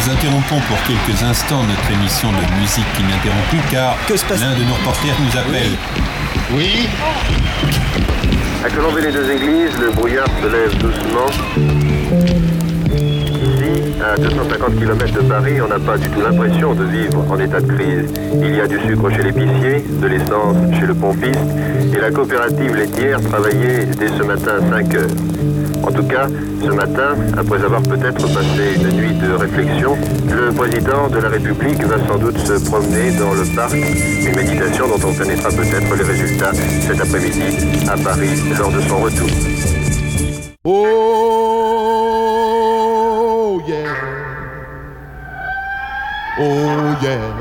interrompons pour quelques instants notre émission de musique ininterrompue car l'un de nos reporters nous appelle. Oui. À Colombey les deux églises, le brouillard se lève doucement. Ici, à 250 km de Paris, on n'a pas du tout l'impression de vivre en état de crise. Il y a du sucre chez l'épicier, de l'essence chez le pompiste, et la coopérative laitière travaillait dès ce matin à 5 heures. En tout cas, ce matin, après avoir peut-être passé une nuit de réflexion, le président de la République va sans doute se promener dans le parc, une méditation dont on connaîtra peut-être les résultats cet après-midi à Paris lors de son retour. Oh yeah. Oh yeah.